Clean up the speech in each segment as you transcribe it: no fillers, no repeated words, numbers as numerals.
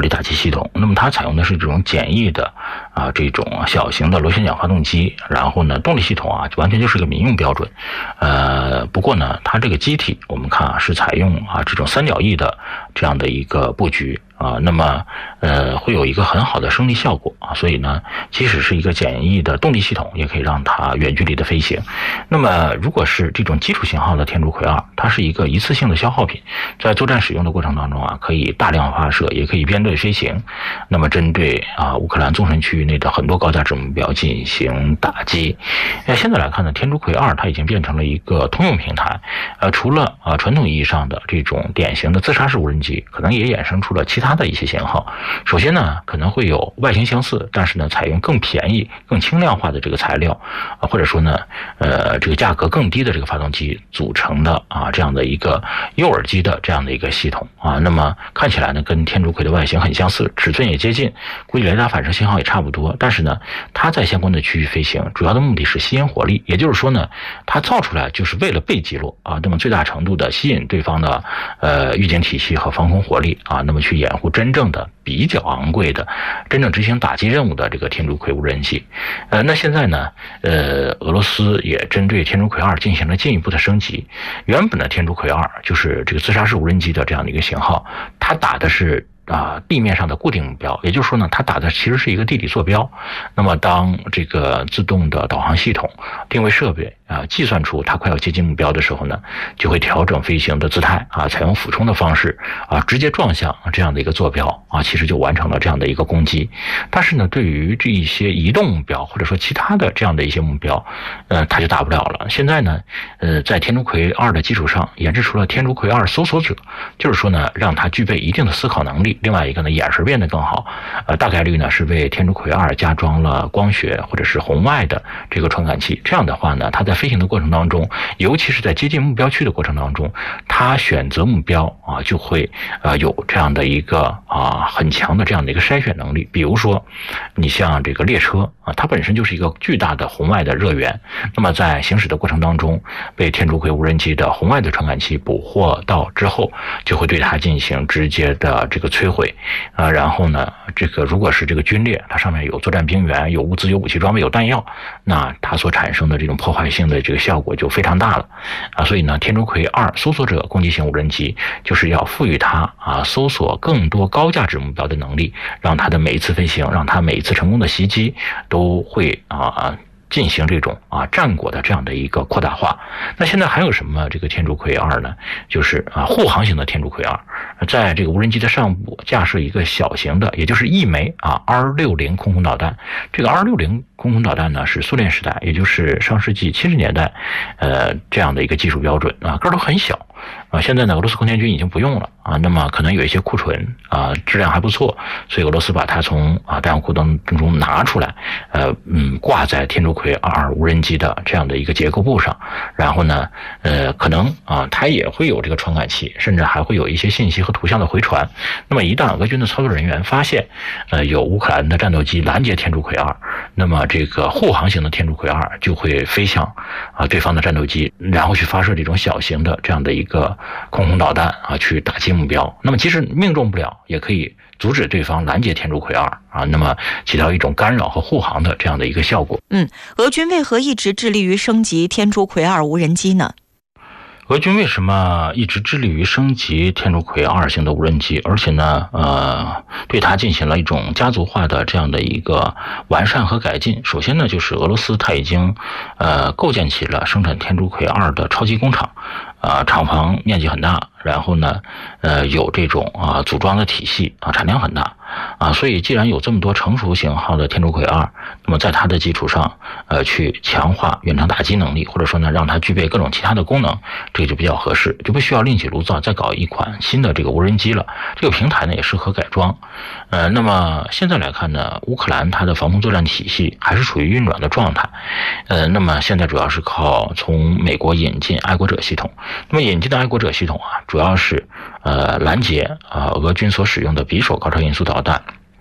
力打击系统。那么它采用的是这种简易的这种小型的螺旋桨发动机，然后呢动力系统完全就是个民用标准。不过呢它这个机体我们看是采用这种三角翼的这样的一个布局。那么会有一个很好的升力效果所以呢即使是一个简易的动力系统也可以让它远距离的飞行。那么如果是这种基础型号的天竺葵2，它是一个一次性的消耗品，在作战使用的过程当中可以大量发射，也可以编队飞行，那么针对乌克兰纵深区域内的很多高价值目标进行打击。现在来看呢，天竺葵2它已经变成了一个通用平台，除了传统意义上的这种典型的自杀式无人机，可能也衍生出了其他的一些型号。首先呢可能会有外形相似，但是呢采用更便宜更轻量化的这个材料，或者说呢这个价格更低的这个发动机组成的这样的一个诱饵机的这样的一个系统那么看起来呢跟天竺葵的外形很相似，尺寸也接近，估计雷达反射信号也差不多，但是呢它在相关的区域飞行主要的目的是吸引火力，也就是说呢它造出来就是为了被击落那么最大程度的吸引对方的预警体系和防空火力那么去掩护真正的比较昂贵的真正执行打击任务的这个天竺葵无人机。那现在呢俄罗斯也针对天竺葵2进行了进一步的升级。原本的天竺葵2就是这个自杀式无人机的这样的一个型号，它打的是地面上的固定目标，也就是说呢它打的其实是一个地理坐标。那么当这个自动的导航系统定位设备计算出它快要接近目标的时候呢，就会调整飞行的姿态采用俯冲的方式直接撞向这样的一个坐标其实就完成了这样的一个攻击。但是呢对于这一些移动目标或者说其他的这样的一些目标它就打不了了。现在呢在天竺葵2的基础上研制出了天竺葵2搜索者，就是说呢让它具备一定的思考能力，另外一个呢眼神变得更好，大概率呢是为天竺葵2加装了光学或者是红外的这个传感器。这样的话呢它在飞行的过程当中，尤其是在接近目标区的过程当中，它选择目标就会有这样的一个很强的这样的一个筛选能力。比如说你像这个列车它本身就是一个巨大的红外的热源，那么在行驶的过程当中被天竺葵无人机的红外的传感器捕获到之后，就会对它进行直接的这个摧毁然后呢这个如果是这个军列，它上面有作战兵员，有物资，有武器装备，有弹药，那它所产生的这种破坏性的这个效果就非常大了所以呢天竺葵2搜索者攻击型无人机就是要赋予它搜索更多高价值目标的能力，让它的每一次飞行，让它每一次成功的袭击都会进行这种战果的这样的一个扩大化。那现在还有什么这个天竺葵2呢？就是护航型的天竺葵2，在这个无人机的上部架设一个小型的，也就是一枚R60空空导弹。这个 R60空空导弹呢是苏联时代，也就是上世纪70年代这样的一个技术标准个儿都很小现在呢俄罗斯空天军已经不用了那么可能有一些库存质量还不错，所以俄罗斯把它从弹药库当中拿出来挂在天竺葵2无人机的这样的一个结构部上，然后呢可能它也会有这个传感器，甚至还会有一些信息和图像的回传。那么一旦俄军的操作人员发现有乌克兰的战斗机拦截天竺葵2，那么这个护航型的天竺葵2就会飞向对方的战斗机，然后去发射这种小型的这样的一个空空导弹去打击目标。那么即使命中不了，也可以阻止对方拦截天竺葵2那么起到一种干扰和护航的这样的一个效果。 俄军为何一直致力于升级天竺葵2无人机呢？ 俄军为什么一直致力于升级天竺葵2型的无人机，而且呢对它进行了一种家族化的这样的一个完善和改进？首先呢就是俄罗斯它已经构建起了生产天竺葵2的超级工厂厂房面积很大，然后呢有这种组装的体系产量很大所以既然有这么多成熟型号的天竺葵2，那么在它的基础上去强化远程打击能力，或者说呢让它具备各种其他的功能，这个就比较合适，就不需要另起炉灶再搞一款新的这个无人机了。这个平台呢也适合改装那么现在来看呢，乌克兰它的防空作战体系还是处于运转的状态那么现在主要是靠从美国引进爱国者系统。那么引进的爱国者系统主要是拦截俄军所使用的匕首高超音速导弹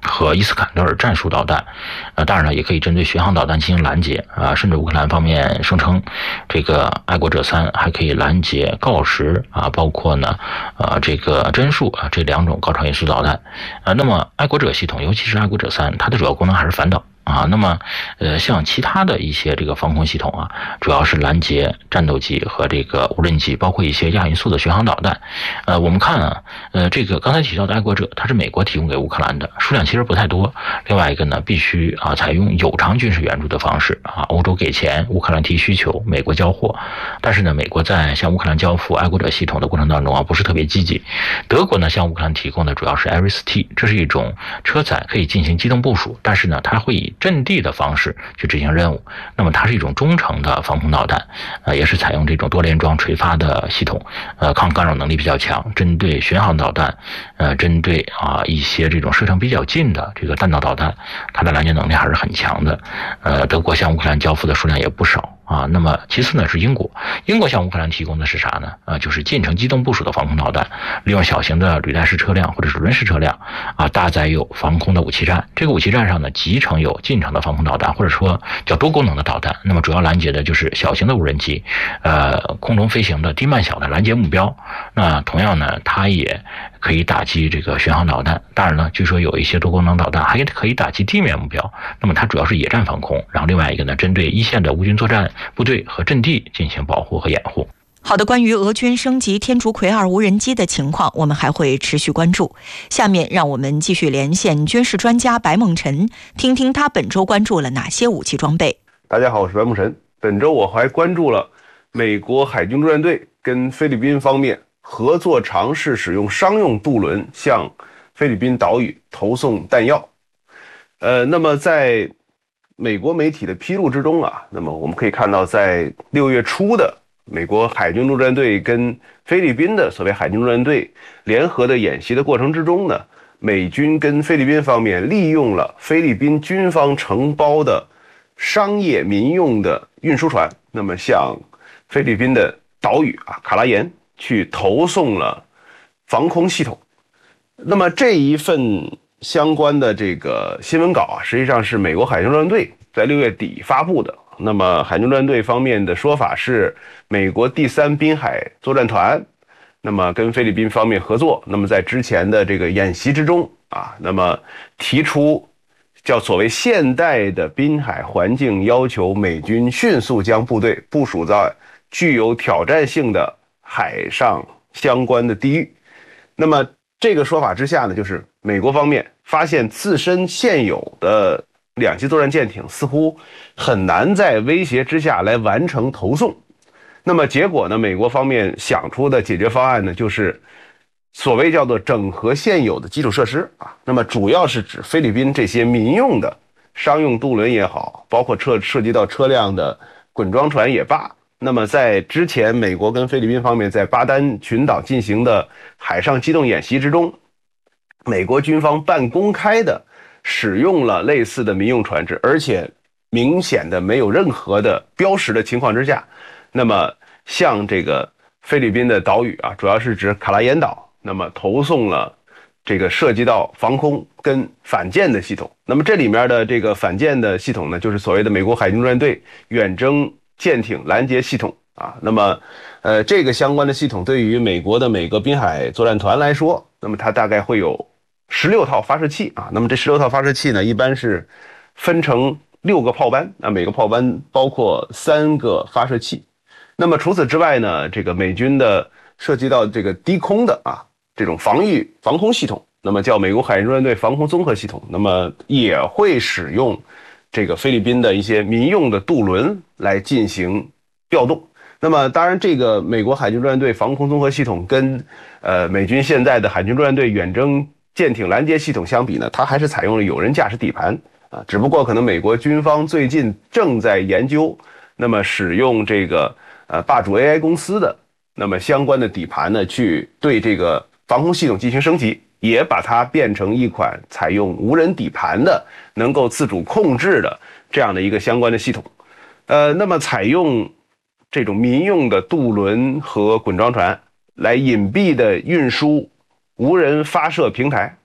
和伊斯坎德尔战术导弹，当然了，也可以针对巡航导弹进行拦截啊，甚至乌克兰方面声称，这个爱国者3还可以拦截锆石啊，包括呢，这个针数啊这2种高超音速导弹，那么爱国者系统，尤其是爱国者3，它的主要功能还是反导。啊，那么，像其他的一些这个防空系统啊，主要是拦截战斗机和这个无人机，包括一些亚音速的巡航导弹。我们看啊，这个刚才提到的爱国者，它是美国提供给乌克兰的，数量其实不太多。另外一个呢，必须啊采用有偿军事援助的方式啊，欧洲给钱，乌克兰提需求，美国交货。但是呢，美国在向乌克兰交付爱国者系统的过程当中啊，不是特别积极。德国呢，向乌克兰提供的主要是 Iris-T， 这是一种车载可以进行机动部署，但是呢，它会以阵地的方式去执行任务。那么它是一种中程的防空导弹，也是采用这种多连装垂发的系统，抗干扰能力比较强，针对巡航导弹，针对一些这种射程比较近的这个弹道导弹，它的拦截能力还是很强的。德国向乌克兰交付的数量也不少。那么其次呢是英国向乌克兰提供的是啥呢？就是近程机动部署的防空导弹，利用小型的履带式车辆或者是轮式车辆搭载有防空的武器站，这个武器站上呢集成有近程的防空导弹，或者说叫多功能的导弹，那么主要拦截的就是小型的无人机，空中飞行的低慢小的拦截目标。那同样呢，它也可以打击这个巡航导弹，当然了，据说有一些多功能导弹还可以打击地面目标，那么它主要是野战防空，然后另外一个呢，针对一线的乌军作战部队和阵地进行保护和掩护。 好的，关于俄军升级天竺葵2无人机的情况，我们还会持续关注。下面让我们继续连线军事专家白梦辰，听听他本周关注了哪些武器装备。 大家好，我是白梦辰。本周我还关注了美国海军陆战队跟菲律宾方面合作尝试使用商用渡轮向菲律宾岛屿投送弹药。那么在美国媒体的披露之中那么我们可以看到，在6月初的美国海军陆战队跟菲律宾的所谓海军陆战队联合的演习的过程之中呢，美军跟菲律宾方面利用了菲律宾军方承包的商业民用的运输船，那么向菲律宾的岛屿卡拉延去投送了防空系统。那么这一份相关的这个新闻稿实际上是美国海军陆战队在6月底发布的。那么海军陆战队方面的说法是，美国第3滨海作战团那么跟菲律宾方面合作，那么在之前的这个演习之中那么提出叫所谓现代的滨海环境，要求美军迅速将部队部署在具有挑战性的海上相关的地域。那么这个说法之下呢，就是美国方面发现自身现有的2栖作战舰艇似乎很难在威胁之下来完成投送。那么结果呢，美国方面想出的解决方案呢，就是所谓叫做整合现有的基础设施那么主要是指菲律宾这些民用的商用渡轮也好，包括涉及到车辆的滚装船也罢。那么在之前美国跟菲律宾方面在巴丹群岛进行的海上机动演习之中，美国军方半公开的使用了类似的民用船只，而且明显的没有任何的标识的情况之下，那么向这个菲律宾的岛屿主要是指卡拉延岛，那么投送了这个涉及到防空跟反舰的系统。那么这里面的这个反舰的系统呢，就是所谓的美国海军陆战队远征舰艇拦截系统那么这个相关的系统对于美国的每个滨海作战团来说，那么它大概会有16套发射器那么这16套发射器呢，一般是分成6个炮班，每个炮班包括3个发射器。那么除此之外呢，这个美军的涉及到这个低空的这种防空系统，那么叫美国海军陆战队防空综合系统，那么也会使用这个菲律宾的一些民用的渡轮来进行调动。那么当然这个美国海军陆战队防空综合系统跟美军现在的海军陆战队远征舰艇拦截系统相比呢，它还是采用了有人驾驶底盘只不过可能美国军方最近正在研究，那么使用这个霸主 AI 公司的那么相关的底盘呢，去对这个防空系统进行升级，也把它变成一款采用无人底盘的能够自主控制的这样的一个相关的系统。那么采用这种民用的渡轮和滚装船来隐蔽的运输无人发射平台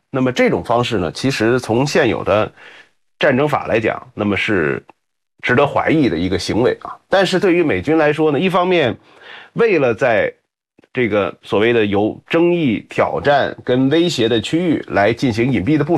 那么这种方式呢，其实从现有的战争法来讲，那么是值得怀疑的一个行为啊。但是对于美军来说呢，一方面为了在这个所谓的有争议、挑战跟威胁的区域来进行隐蔽的部